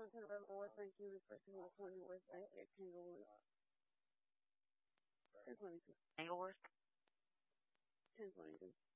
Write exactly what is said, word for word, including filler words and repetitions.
one ten eleven West Bank Unit, first and twenty West Bank at Tanglewood. ten twenty-two. Engleworth? ten twenty-two.